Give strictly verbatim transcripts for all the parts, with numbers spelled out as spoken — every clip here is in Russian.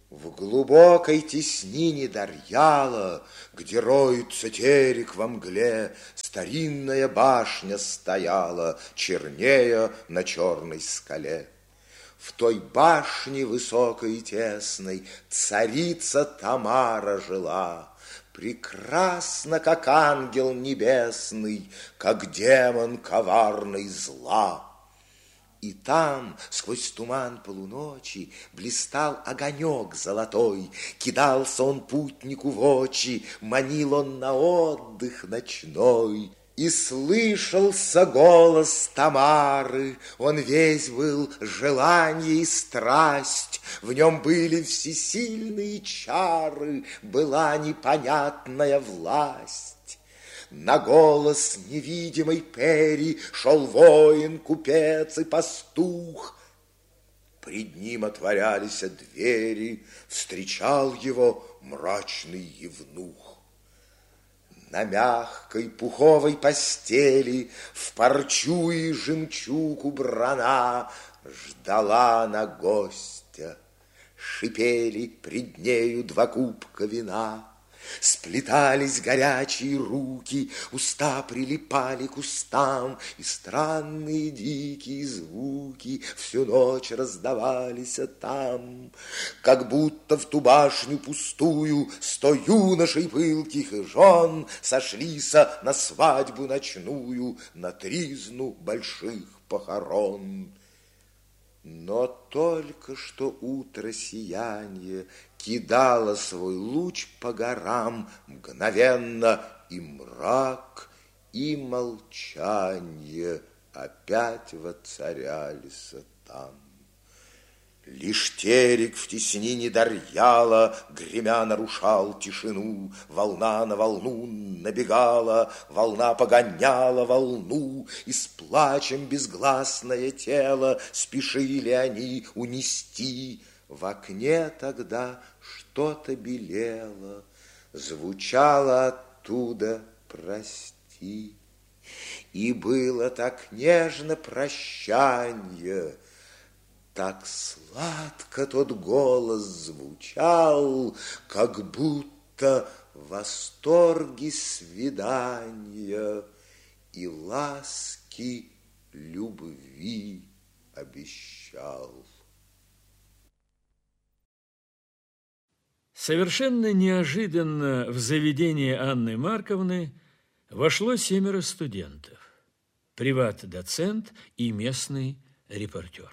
В глубокой теснине Дарьяла, где роется терек во мгле, старинная башня стояла, чернея на черной скале. В той башне высокой и тесной царица Тамара жила, прекрасно, как ангел небесный, как демон коварный зла. И там, сквозь туман полуночи, блистал огонек золотой, кидался он путнику в очи, манил он на отдых ночной. И слышался голос Тамары, он весь был желание и страсть, в нем были всесильные чары, была непонятная власть. На голос невидимой Пери шел воин, купец и пастух. Пред ним отворялись двери, встречал его мрачный евнух. На мягкой пуховой постели, в парчу и жемчуг убрана, ждала она гостя. Шипели пред нею два кубка вина. Сплетались горячие руки, уста прилипали к устам, и странные дикие звуки всю ночь раздавались там. Как будто в ту башню пустую сто юношей пылких и жен сошлися на свадьбу ночную, на тризну больших похорон. Но только что утро сияние кидало свой луч по горам, мгновенно и мрак, и молчание опять воцарялись там. Лишь терек в теснине Дарьяла, гремя, нарушал тишину. Волна на волну набегала, волна погоняла волну, и с плачем безгласное тело спешили они унести. В окне тогда что-то белело, звучало оттуда «прости». И было так нежно прощанье, так сладко тот голос звучал, как будто в восторге свидания и ласки любви обещал. Совершенно неожиданно в заведение Анны Марковны вошло семеро студентов, приват-доцент и местный репортер.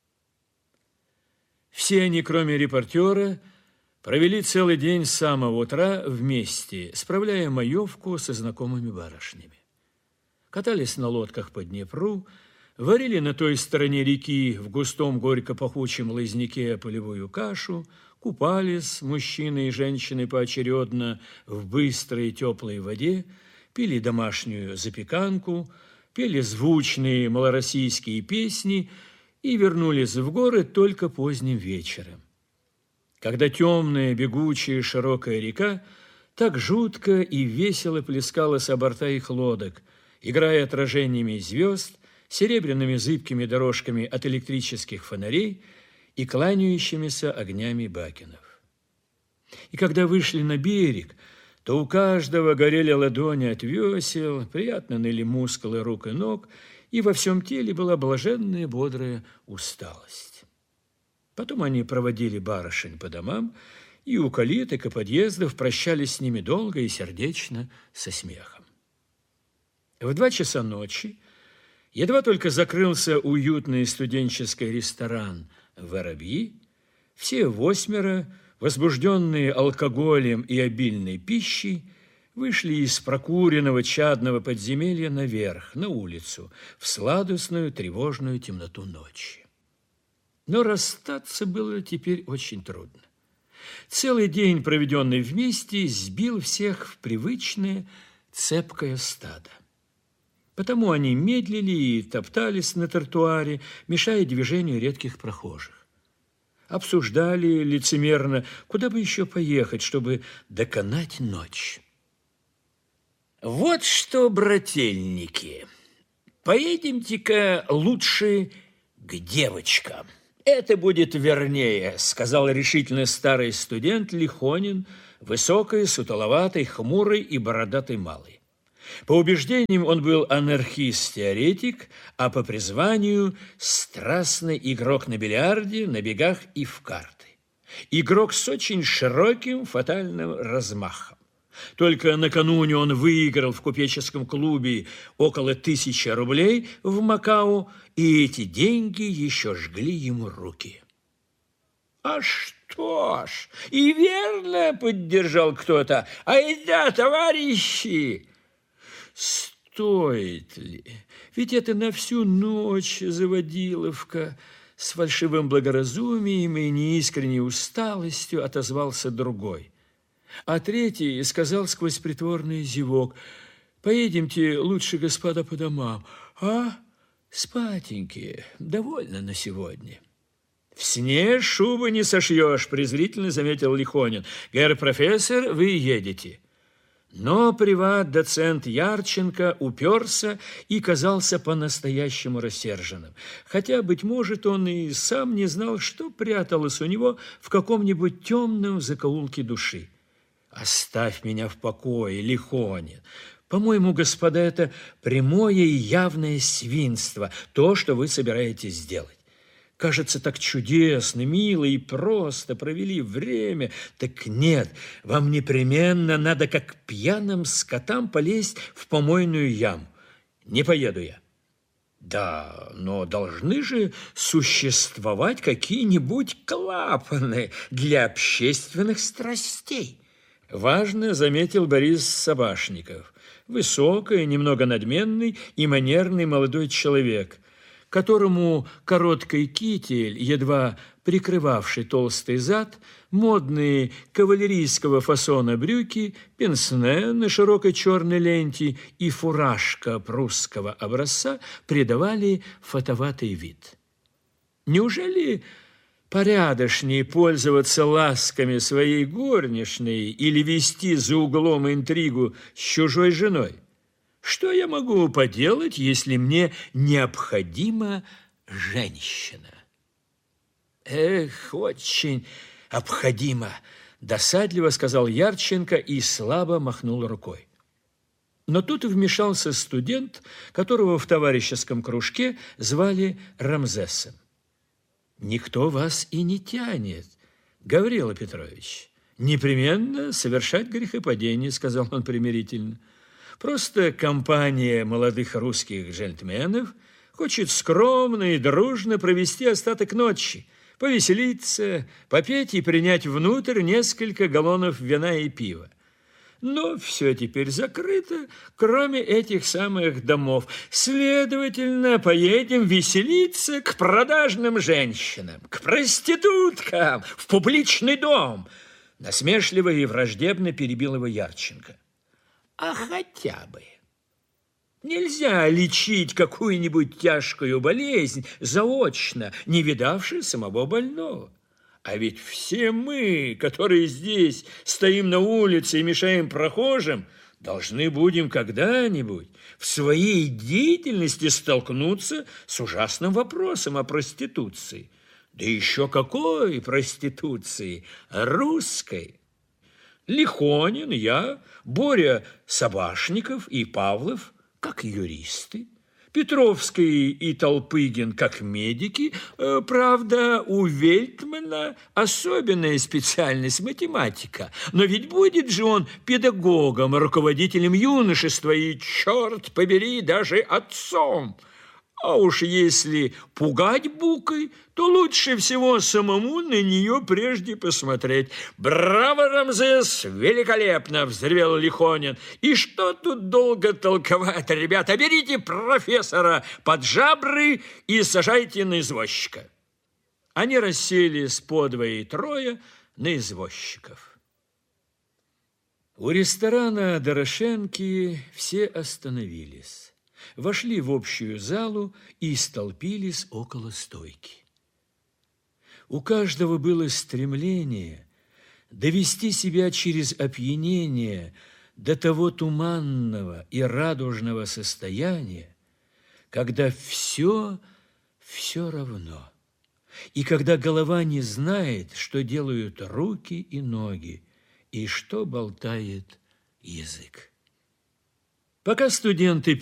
Все они, кроме репортера, провели целый день с самого утра вместе, справляя маевку со знакомыми барышнями. Катались на лодках по Днепру, варили на той стороне реки в густом горько-пахучем лозняке полевую кашу, купались мужчины и женщины поочередно в быстрой теплой воде, пили домашнюю запеканку, пели звучные малороссийские песни и вернулись в горы только поздним вечером, когда темная, бегучая, широкая река так жутко и весело плескалась о борта их лодок, играя отражениями звезд, серебряными зыбкими дорожками от электрических фонарей и кланяющимися огнями бакенов. И когда вышли на берег, то у каждого горели ладони от весел, приятно ныли мускулы рук и ног, и во всем теле была блаженная бодрая усталость. Потом они проводили барышень по домам, и у калиток и подъездов прощались с ними долго и сердечно, со смехом. В два часа ночи едва только закрылся уютный студенческий ресторан «Воробьи», все восьмеро, возбужденные алкоголем и обильной пищей, вышли из прокуренного чадного подземелья наверх, на улицу, в сладостную тревожную темноту ночи. Но расстаться было теперь очень трудно. Целый день, проведенный вместе, сбил всех в привычное цепкое стадо. Потому они медлили и топтались на тротуаре, мешая движению редких прохожих. Обсуждали лицемерно, куда бы еще поехать, чтобы доконать ночь. «Вот что, брательники, поедемте-ка лучше к девочкам», Это будет вернее, сказал решительно старый студент Лихонин, высокий, сутуловатый, хмурый и бородатый малый. По убеждениям он был анархист-теоретик, а по призванию страстный игрок на бильярде, на бегах и в карты. Игрок с очень широким фатальным размахом. Только накануне он выиграл в купеческом клубе около тысячи рублей в Макао, и эти деньги еще жгли ему руки. «А что ж, и верно, — поддержал кто-то, — айда, товарищи!» «Стоит ли? Ведь это на всю ночь заводиловка!» С фальшивым благоразумием и неискренней усталостью отозвался другой. А третий сказал сквозь притворный зевок: «Поедемте лучше, господа, по домам, а? Спатеньки, довольно на сегодня». «В сне шубы не сошьешь», презрительно заметил Лихонин. «Герр профессор, вы едете». Но приват-доцент Ярченко уперся и казался по-настоящему рассерженным. Хотя, быть может, он и сам не знал, что пряталось у него в каком-нибудь темном закоулке души. «Оставь меня в покое, Лихонин. По-моему, господа, это прямое и явное свинство, то, что вы собираетесь сделать. Кажется, так чудесно, мило и просто провели время. Так нет, вам непременно надо, как пьяным скотам, полезть в помойную яму. Не поеду я». «Да, но должны же существовать какие-нибудь клапаны для общественных страстей», важно заметил Борис Собашников, высокий, немного надменный и манерный молодой человек, которому короткий китель, едва прикрывавший толстый зад, модные кавалерийского фасона брюки, пенсне на широкой черной ленте и фуражка прусского образца придавали фатоватый вид. Неужели порядочнее пользоваться ласками своей горничной или вести за углом интригу с чужой женой? Что я могу поделать, если мне необходима женщина? Эх, очень обходимо, досадливо сказал Ярченко и слабо махнул рукой. Но тут вмешался студент, которого в товарищеском кружке звали Рамзесом. «Никто вас и не тянет, Гаврила Петрович. Непременно совершать грехопадение», сказал он примирительно. «Просто компания молодых русских джентльменов хочет скромно и дружно провести остаток ночи, повеселиться, попеть и принять внутрь несколько галлонов вина и пива. Но все теперь закрыто, кроме этих самых домов. Следовательно, поедем веселиться к продажным женщинам, к проституткам, в публичный дом». Насмешливо и враждебно перебил его Ярченко. «А хотя бы нельзя лечить какую-нибудь тяжкую болезнь заочно, не видавши самого больного? А ведь все мы, которые здесь стоим на улице и мешаем прохожим, должны будем когда-нибудь в своей деятельности столкнуться с ужасным вопросом о проституции. Да еще какой проституции? Русской. Лихонин, я, Боря Собашников и Павлов как юристы, Петровский и Толпыгин как медики. Правда, у Вельтмана особенная специальность математика, но ведь будет же он педагогом, руководителем юношества и, черт побери, даже отцом. А уж если пугать букой, то лучше всего самому на нее прежде посмотреть. «Браво, Рамзес! Великолепно!» – взревел Лихонин. «И что тут долго толковать, ребята? Берите профессора под жабры и сажайте на извозчика». Они расселись по двое и трое на извозчиков. У ресторана Дорошенки все остановились. Вошли в общую залу и столпились около стойки. У каждого было стремление довести себя через опьянение до того туманного и радужного состояния, когда все, все равно. и когда голова не знает, что делают руки и ноги, и что болтает язык. Пока студенты